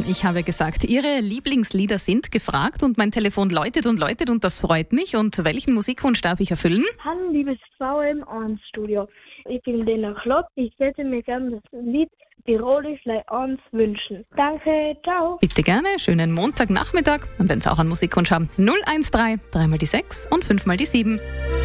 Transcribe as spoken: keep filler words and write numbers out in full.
Ich habe gesagt, Ihre Lieblingslieder sind gefragt und mein Telefon läutet und läutet und das freut mich. Und welchen Musikwunsch darf ich erfüllen? Hallo, liebes V M eins Studio. Ich bin Lena Klopp. Ich hätte mir gerne das Lied Tirolisch Lei eins wünschen. Danke, ciao. Bitte gerne, schönen Montagnachmittag. Und wenn Sie auch einen Musikwunsch haben, null eins drei, drei mal die sechs und fünf mal die sieben.